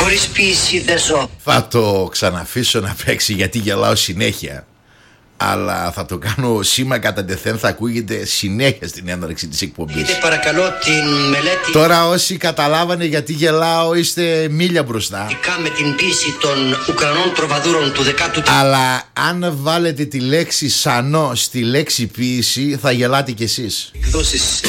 Χωρίς ποίηση δεν ζω. Θα το ξαναφήσω να παίξει γιατί γελάω συνέχεια. Αλλά θα το κάνω σήμα κατά τεθέν, θα ακούγεται συνέχεια στην έναρξη της εκπομπής. Είτε παρακαλώ την μελέτη. Τώρα όσοι καταλάβανε γιατί γελάω είστε μίλια μπροστά. Με την ποίηση των Ουκρανών τροβαδούρων του 10ου. Αλλά αν βάλετε τη λέξη σανό στη λέξη ποίηση θα γελάτε κι εσείς. Εκδόσεις